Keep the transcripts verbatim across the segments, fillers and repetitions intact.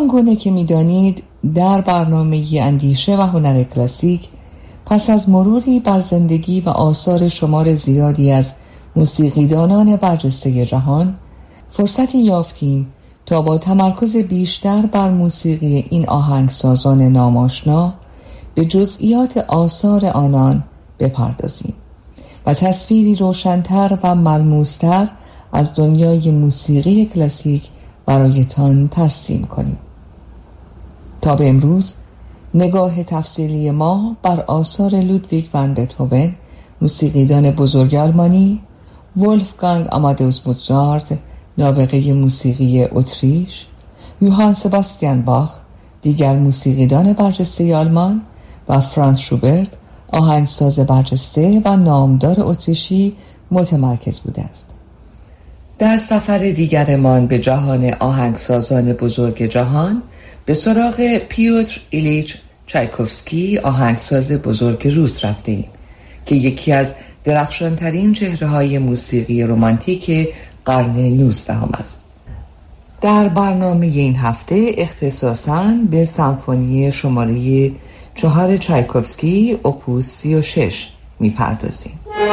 همان گونه که می‌دانید در برنامه اندیشه و هنر کلاسیک پس از مروری بر زندگی و آثار شمار زیادی از موسیقیدانان برجسته جهان فرصتی یافتیم تا با تمرکز بیشتر بر موسیقی این آهنگسازان ناماشنا به جزئیات آثار آنان بپردازیم و تصویری روشن‌تر و ملموس‌تر از دنیای موسیقی کلاسیک برایتان ترسیم کنیم. تا به امروز نگاه تفصیلی ما بر آثار لودویگ ون بتهوون، موسیقیدان بزرگ آلمانی، ولفگانگ آمادئوس موزارت، نابغه موسیقی اتریش، یوهان سباستیان باخ، دیگر موسیقیدان برجسته آلمان، و فرانز شوبرت، آهنگساز برجسته و نامدار اتریشی متمرکز بوده است. در سفر دیگرمان به جهان آهنگسازان بزرگ جهان به سراغ پیوتر ایلیچ چایکوفسکی، آهنگساز بزرگ روس رفتیم که یکی از درخشانترین چهره‌های موسیقی رمانتیک قرن نوزدهم است. در برنامه این هفته اختصاصاً به سمفونی شماره چهار چایکوفسکی اپوس سی و شش می‌پردازیم.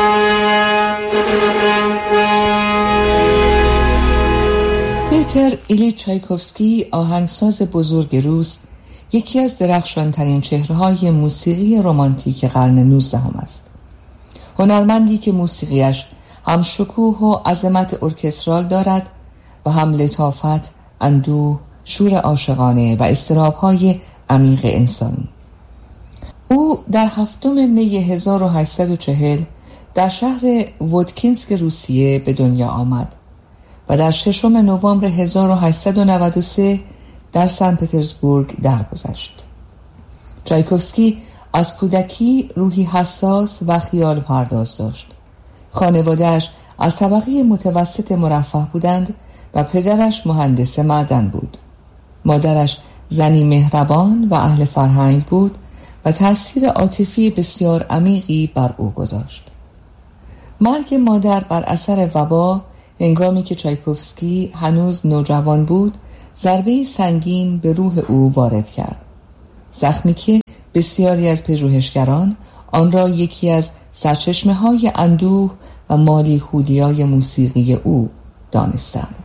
پیوتر ایلیچ چایکوفسکی، آهنگساز بزرگ روس، یکی از درخشانترین چهره‌های موسیقی رمانتیک قرن نوزدهم است. هنرمندی که موسیقیش هم شکوه و عظمت ارکسترال دارد و هم لطافت، اندوه، شور عاشقانه و اضطراب‌های عمیق انسانی. او در هفتم می هزار و هشتصد و چهل در شهر وودکینسک روسیه به دنیا آمد و در ششم نوامبر هزار و هشتصد و نود و سه در سن پترزبورگ درگذشت. چایکوفسکی از کودکی روحی حساس و خیال پرداز داشت. خانواده‌اش از طبقه متوسط مرفه بودند و پدرش مهندس معدن بود. مادرش زنی مهربان و اهل فرهنگ بود و تأثیر عاطفی بسیار عمیقی بر او گذاشت. مرگ مادر بر اثر وبا هنگامی که چایکوفسکی هنوز نوجوان بود، ضربه‌ای سنگین به روح او وارد کرد. زخمی که بسیاری از پژوهشگران آن را یکی از سرچشمه‌های اندوه و مالیخولیای موسیقی او دانستند.